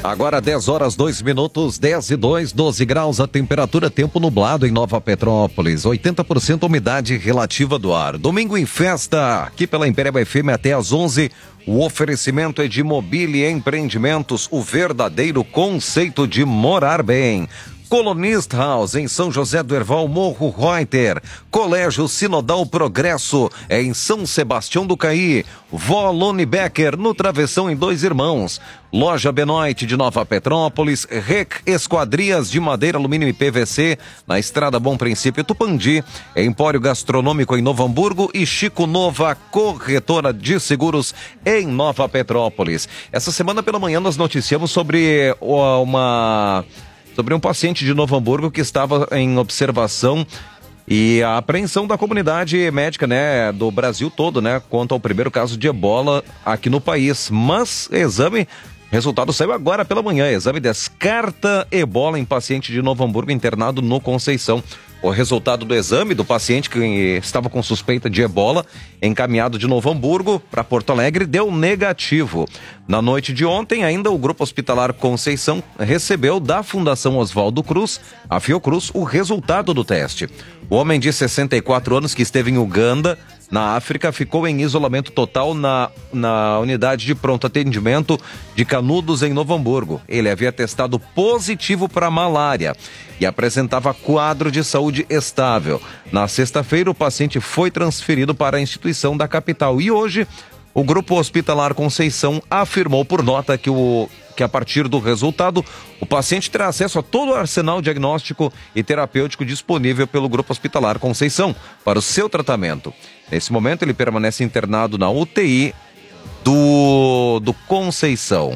Agora 10 horas 2 minutos, 10 e 2, 12 graus a temperatura, tempo nublado em Nova Petrópolis, 80% umidade relativa do ar. Domingo em festa, aqui pela Imperial FM até às 11. O oferecimento é de Mobília Empreendimentos, o verdadeiro conceito de morar bem. Colonist House, em São José do Herval, Morro Reuter. Colégio Sinodal Progresso, em São Sebastião do Caí. Vó Lone Becker, no Travessão em Dois Irmãos. Loja Benoit de Nova Petrópolis. Rec Esquadrias de Madeira, Alumínio e PVC, na Estrada Bom Princípio, Tupandi. Empório Gastronômico em Novo Hamburgo. E Chico Nova, corretora de seguros em Nova Petrópolis. Essa semana pela manhã nós noticiamos sobre um paciente de Novo Hamburgo que estava em observação e a apreensão da comunidade médica, né, do Brasil todo, né, quanto ao primeiro caso de ebola aqui no país. Mas resultado saiu agora pela manhã. Exame descarta ebola em paciente de Novo Hamburgo internado no Conceição. O resultado do exame do paciente que estava com suspeita de ebola, encaminhado de Novo Hamburgo para Porto Alegre, deu negativo. Na noite de ontem, ainda o Grupo Hospitalar Conceição recebeu da Fundação Oswaldo Cruz, a Fiocruz, o resultado do teste. O homem de 64 anos que esteve em Uganda, na África, ficou em isolamento total na unidade de pronto atendimento de Canudos, em Novo Hamburgo. Ele havia testado positivo para malária e apresentava quadro de saúde estável. Na sexta-feira, o paciente foi transferido para a instituição da capital. E hoje, o Grupo Hospitalar Conceição afirmou por nota que a partir do resultado, o paciente terá acesso a todo o arsenal diagnóstico e terapêutico disponível pelo Grupo Hospitalar Conceição para o seu tratamento. Nesse momento, ele permanece internado na UTI do Conceição.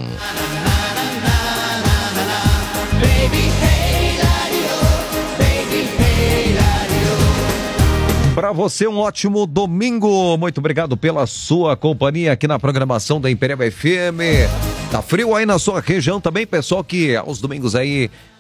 Para você, um ótimo domingo. Muito obrigado pela sua companhia aqui na programação da Imperial FM. Tá frio aí na sua região também, pessoal, que aos domingos aí